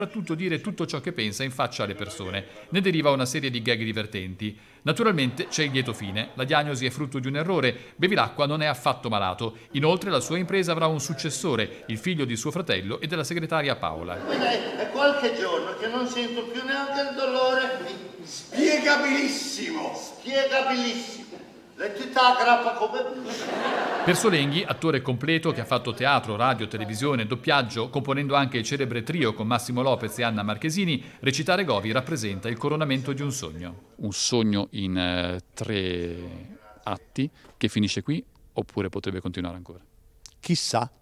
soprattutto dire tutto ciò che pensa in faccia alle persone. Ne deriva una serie di gag divertenti. Naturalmente c'è il lieto fine. La diagnosi è frutto di un errore. Bevilacqua non è affatto malato. Inoltre la sua impresa avrà un successore, il figlio di suo fratello e della segretaria Paola. È qualche giorno che non sento più neanche il dolore. Spiegabilissimo! Spiegabilissimo. È tutta grappa come... Per Solenghi, attore completo che ha fatto teatro, radio, televisione, doppiaggio, componendo anche il celebre trio con Massimo Lopez e Anna Marchesini, recitare Govi rappresenta il coronamento di un sogno. Un sogno in 3 atti che finisce qui oppure potrebbe continuare ancora? Chissà.